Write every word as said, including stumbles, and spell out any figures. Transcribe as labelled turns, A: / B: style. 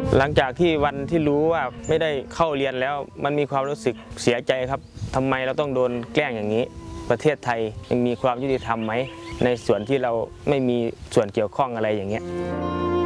A: หลังจากที่วันที่รู้ว่าไม่ได้เข้าเรียนแล้วมันมีความรู้สึกเสียใจครับทำไมเราต้องโดนแกล้งอย่างนี้ประเทศไทยยังมีความยุติธรรมไหมในส่วนที่เราไม่มีส่วนเกี่ยวข้องอะไรอย่างเงี้ย